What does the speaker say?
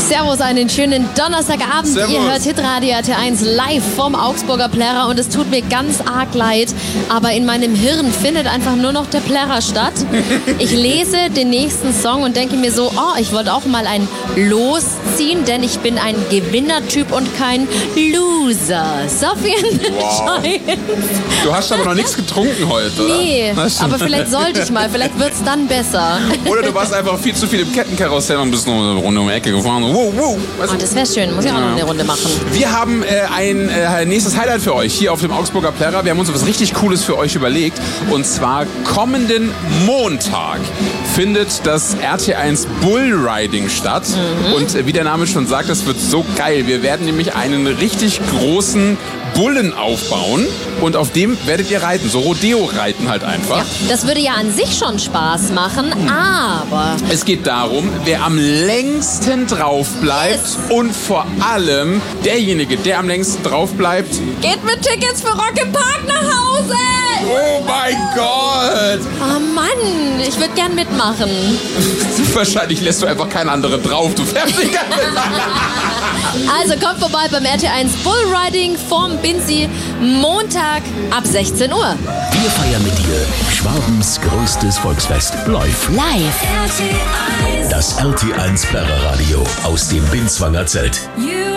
Servus, einen schönen Donnerstagabend. Servus. Ihr hört Hitradio RT1 live vom Augsburger Plärrer und es tut mir ganz arg leid, aber in meinem Hirn findet einfach nur noch der Plärrer statt. Ich lese den nächsten Song und denke mir so, oh, ich wollte auch mal ein Los ziehen, denn ich bin ein Gewinnertyp und kein Loser. Sophie and the Giants. Du hast aber noch nichts getrunken heute, oder? Nee, aber vielleicht sollte ich mal, vielleicht wird's dann besser. Oder du warst einfach viel zu viel im Kettenkarussell und bist noch eine Runde um die Ecke gefahren. Wow, wow. Weißt Oh, du? das wäre schön, muss ich auch noch eine Runde machen. Wir haben ein nächstes Highlight für euch hier auf dem Augsburger Plärrer. Wir haben uns was richtig Cooles für euch überlegt. Und zwar kommenden Montag findet das RT1 Bullriding statt. Und wie der Name schon sagt, das wird so geil. Wir werden nämlich einen richtig großen Bullen aufbauen und auf dem werdet ihr reiten. So Rodeo-Reiten halt einfach. Ja, das würde ja an sich schon Spaß machen, aber... Es geht darum, wer am längsten drauf bleibt und vor allem derjenige, der am längsten drauf bleibt. Geht mit Tickets für Rock im Park nach Hause! Oh mein Gott! Oh Mann, ich würde gern mitmachen. Wahrscheinlich lässt du einfach keinen anderen drauf. Du fährst nicht ganz Also kommt vorbei beim RT1 Bullriding vom Binzi Montag ab 16 Uhr. Wir feiern mit dir Schwabens größtes Volksfest live. Live. Das RT1 Plärrer Radio aus dem Binswanger Zelt.